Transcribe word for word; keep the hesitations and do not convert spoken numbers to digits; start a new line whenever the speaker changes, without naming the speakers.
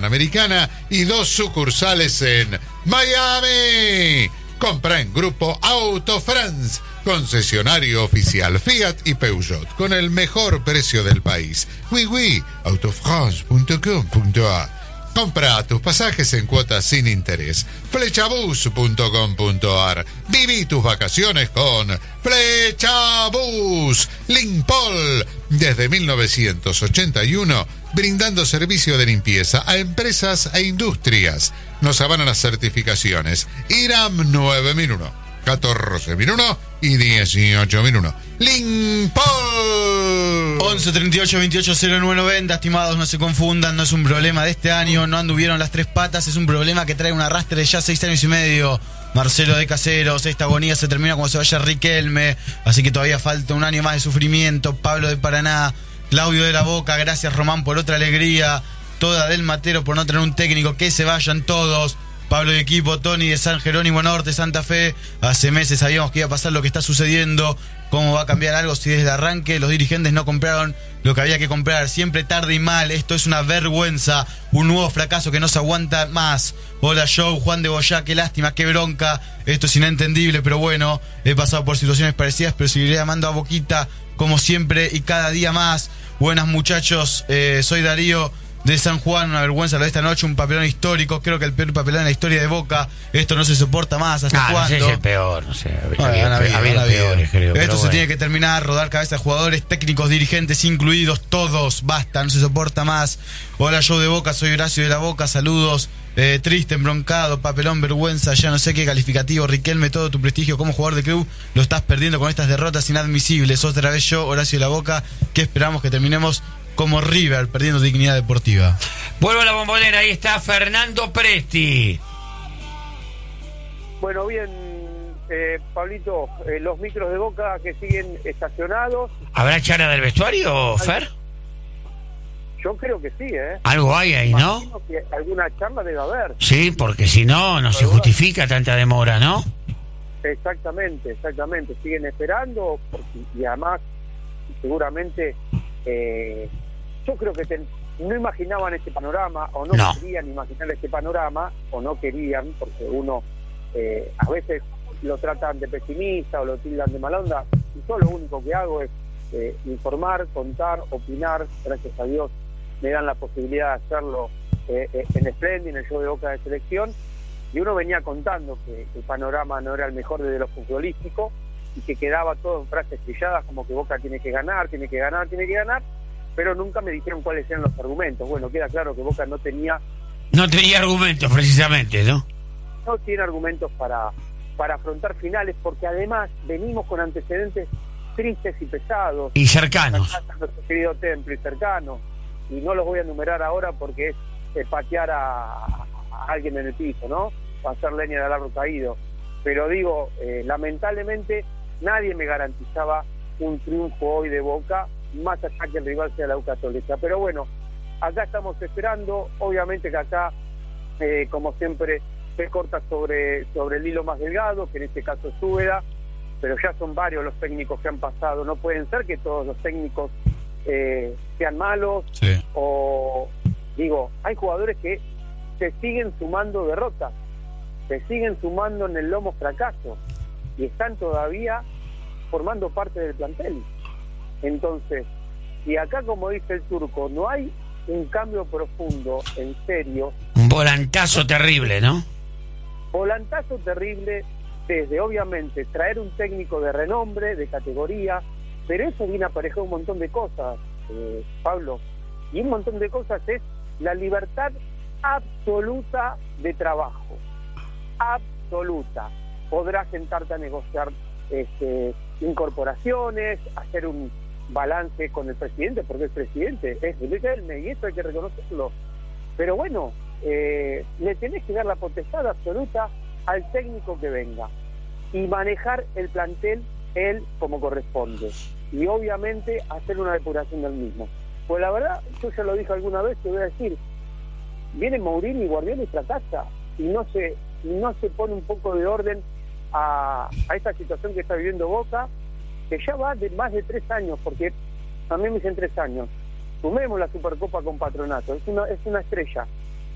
Panamericana y dos sucursales en Miami. Compra en Grupo Auto France, concesionario oficial Fiat y Peugeot, con el mejor precio del país. Oui, oui, autofrance punto com punto a. Compra tus pasajes en cuotas sin interés. Flechabus punto com punto a r. Viví tus vacaciones con Flechabus. Limpol, desde mil novecientos ochenta y uno, brindando servicio de limpieza a empresas e industrias. Nos avalan las certificaciones IRAM nueve mil uno, catorce mil uno y dieciocho mil uno. Limpol.
once treinta y ocho veintiocho cero nueve noventa. Estimados, no se confundan, no es un problema de este año, no anduvieron las tres patas, es un problema que trae un arrastre de ya seis años y medio. Marcelo de Caseros, esta agonía se termina cuando se vaya Riquelme, así que todavía falta un año más de sufrimiento. Pablo de Paraná, Claudio de la Boca, gracias Román por otra alegría, Toda del Matero por no tener un técnico, que se vayan todos. Pablo de Equipo, Tony de San Jerónimo Norte, Santa Fe. Hace meses sabíamos que iba a pasar lo que está sucediendo. ¿Cómo va a cambiar algo si desde el arranque los dirigentes no compraron lo que había que comprar? Siempre tarde y mal. Esto es una vergüenza. Un nuevo fracaso que no se aguanta más. Hola Joe, Juan de Boyá, qué lástima, qué bronca. Esto es inentendible, pero bueno, he pasado por situaciones parecidas, pero seguiré llamando a Boquita como siempre y cada día más. Buenas muchachos, eh, soy Darío de San Juan, una vergüenza lo de esta noche, un papelón histórico, creo que el peor papelón en la historia de Boca. Esto no se soporta más, ¿hasta ah, cuándo?
No sé si el peor, no sé,
bueno,
había,
había,
había, había peores, creo.
Esto se
bueno.
tiene que terminar, rodar cabeza de jugadores, técnicos, dirigentes incluidos, todos, basta, no se soporta más. Hola, yo de Boca, soy Horacio de la Boca, saludos. Eh, triste, embroncado, papelón, vergüenza, ya no sé qué calificativo. Riquelme, todo tu prestigio como jugador de club lo estás perdiendo con estas derrotas inadmisibles. Otra vez yo, Horacio de la Boca, que esperamos que terminemos como River, perdiendo dignidad deportiva.
Vuelvo a la Bombonera, ahí está Fernando Presti.
Bueno, bien, eh, Pablito, eh, los micros de Boca que siguen estacionados.
¿Habrá charla del vestuario, Fer?
Yo creo que sí, ¿eh?
Algo hay ahí, ¿no?
Imagino que alguna charla debe haber.
Sí, porque si no, no se justifica tanta demora, ¿no?
Exactamente, exactamente. Siguen esperando porque, y además, seguramente... Eh, yo creo que ten, no imaginaban este panorama o no, no querían imaginar este panorama o no querían, porque uno eh, a veces lo tratan de pesimista o lo tildan de mala onda, y yo lo único que hago es eh, informar, contar, opinar. Gracias a Dios me dan la posibilidad de hacerlo eh, en Splendid, en el show de Boca de Selección, y uno venía contando que, que el panorama no era el mejor desde lo futbolístico y que quedaba todo en frases trilladas como que Boca tiene que ganar, tiene que ganar, tiene que ganar, pero nunca me dijeron cuáles eran los argumentos. Bueno, queda claro que Boca no tenía...
No tenía argumentos, precisamente, ¿no?
No tiene argumentos para, para afrontar finales, porque además venimos con antecedentes tristes y pesados.
Y cercanos.
Nuestro querido Templo y cercanos. Y no los voy a enumerar ahora porque es eh, patear a, a alguien en el piso, ¿no? O hacer leña del árbol caído. Pero digo, eh, lamentablemente nadie me garantizaba un triunfo hoy de Boca, más allá que el rival sea la U Católica. Pero bueno, acá estamos esperando. Obviamente que acá, eh, como siempre, se corta sobre, sobre el hilo más delgado, que en este caso es Úbeda, pero ya son varios los técnicos que han pasado. No pueden ser que todos los técnicos eh, sean malos, sí. O, digo, hay jugadores que se siguen sumando derrotas, se siguen sumando en el lomo fracaso, y están todavía formando parte del plantel. Entonces, si acá, como dice el Turco, no hay un cambio profundo, en serio...
Un volantazo terrible, ¿no?
Volantazo terrible, desde obviamente traer un técnico de renombre, de categoría, pero eso viene aparejado un montón de cosas, eh, Pablo, y un montón de cosas es la libertad absoluta de trabajo, absoluta. Podrás sentarte a negociar este, incorporaciones, hacer un balance con el presidente, porque el presidente es Riquelme y eso hay que reconocerlo, pero bueno, eh, le tenés que dar la potestad absoluta al técnico que venga y manejar el plantel él como corresponde, y obviamente hacer una depuración del mismo. Pues la verdad, yo ya lo dije alguna vez, te voy a decir, viene Mourinho y Guardiola y fracasa, y no se, y no se pone un poco de orden a, a esta situación que está viviendo Boca, que ya va de más de tres años, porque también me dicen tres años. Sumemos la Supercopa con Patronato, es una, es una estrella.